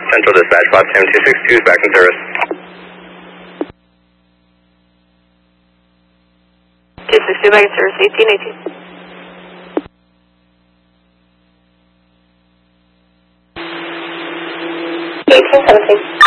Central Dispatch, Potsdam 262 is back in service. 262 back in service, 1818. 1817.